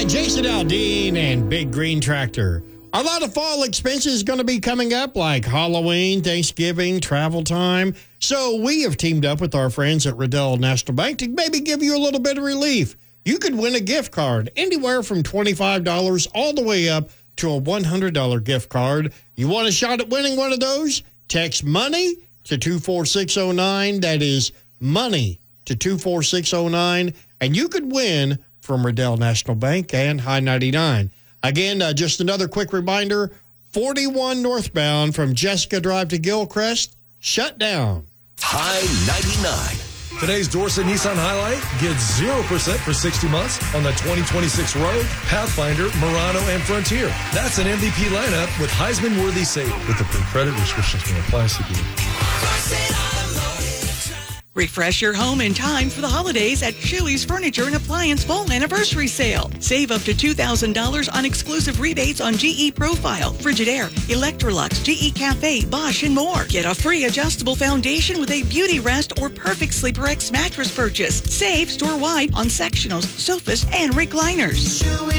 Jason Aldean and Big Green Tractor. A lot of fall expenses going to be coming up, like Halloween, Thanksgiving, travel time. So we have teamed up with our friends at Riddell National Bank to maybe give you a little bit of relief. You could win a gift card anywhere from $25 all the way up to a $100 gift card. You want a shot at winning one of those? Text MONEY to 24609. That is MONEY to 24609. And you could win from Riddell National Bank and High 99. Again, just another quick reminder, 41 northbound from Jessica Drive to Gilcrest, shut down. High 99. Today's Dorset Nissan Highlight gets 0% for 60 months on the 2026 Rogue, Pathfinder, Murano, and Frontier. That's an MVP lineup with Heisman-worthy savings. With the credit restrictions may apply, Refresh your home in time for the holidays at Chewy's Furniture and Appliance Fall Anniversary Sale. Save up to $2,000 on exclusive rebates on GE Profile, Frigidaire, Electrolux, GE Cafe, Bosch, and more. Get a free adjustable foundation with a Beauty Rest or Perfect Sleeper X mattress purchase. Save store-wide on sectionals, sofas, and recliners.